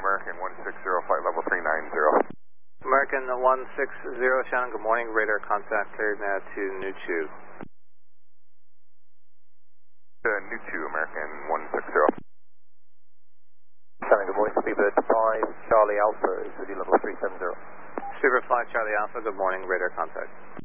American 160, flight level 390. American 160, Shannon, good morning. Radar contact carried now to Nuchu. Nuchu, American 160. Shannon, good morning. Speedbird 5, Charlie Alpha is with you level 370. Speedbird 5, Charlie Alpha, good morning. Radar contact.